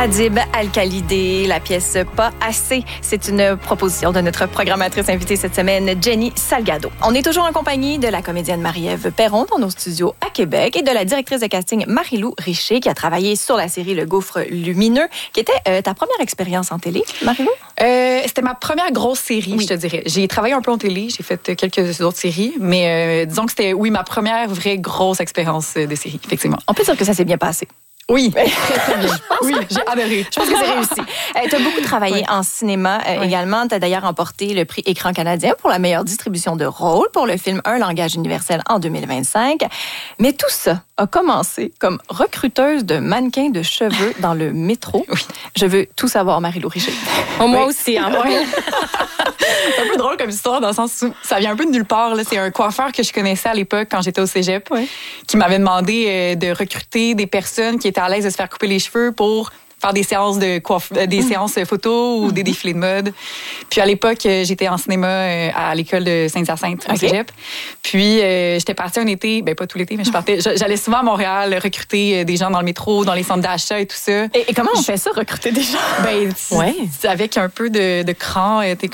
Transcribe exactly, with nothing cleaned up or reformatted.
Adib Al-Khalidé, la pièce Pas assez. C'est une proposition de notre programmatrice invitée cette semaine, Jenny Salgado. On est toujours en compagnie de la comédienne Marie-Ève Perron dans nos studios à Québec et de la directrice de casting Marie-Lou Richer qui a travaillé sur la série Le Gouffre lumineux, qui était euh, ta première expérience en télé, Marie-Lou? Euh, c'était ma première grosse série, oui. je te dirais. J'ai travaillé un peu en télé, j'ai fait quelques autres séries, mais euh, disons que c'était, oui, ma première vraie grosse expérience de série, effectivement. On peut dire que ça s'est bien passé. Oui, très, très bien. Oui, j'ai adoré. Je pense que c'est réussi. Euh, tu as beaucoup travaillé oui. en cinéma euh, oui. également. Tu as d'ailleurs remporté le prix Écran canadien pour la meilleure distribution de rôle pour le film Un langage universel en deux mille vingt-cinq. Mais tout ça a commencé comme recruteuse de mannequins de cheveux dans le métro. Oui. Je veux tout savoir, Marie-Lou Richer. Oh, moi oui. aussi, hein, moi. C'est un peu drôle comme histoire dans le sens où ça vient un peu de nulle part. Là. C'est un coiffeur que je connaissais à l'époque quand j'étais au cégep oui. qui m'avait demandé euh, de recruter des personnes qui étaient à l'aise de se faire couper les cheveux pour faire des séances de coiffe, des mmh. séances photos ou mmh. des défilés de mode. Puis à l'époque, j'étais en cinéma à l'école de Saint-Hyacinthe au okay. cégep. Puis euh, j'étais partie un été, ben pas tout l'été, mais je partais. J'allais souvent à Montréal recruter des gens dans le métro, dans les centres d'achat et tout ça. Et, et comment on fait ça, recruter des gens? Ben ouais. avec un peu de, de cran, t'es